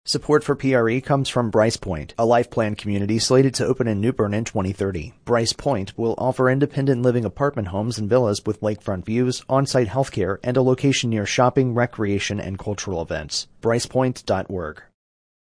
Support for PRE comes from Bryce Point, a life plan community slated to open in New Bern in 2030. Bryce Point will offer independent living apartment homes and villas with lakefront views, on-site healthcare, and a location near shopping, recreation, and cultural events. BrycePoint.org.